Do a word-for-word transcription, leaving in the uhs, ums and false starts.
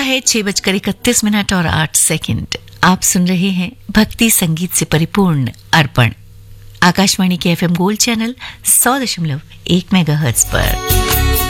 है छह बजकर इकतीस मिनट और आठ सेकंड। आप सुन रहे हैं भक्ति संगीत से परिपूर्ण अर्पण, आकाशवाणी के एफएम गोल्ड चैनल सौ दशमलव एक मेगाहर्ट्ज पर।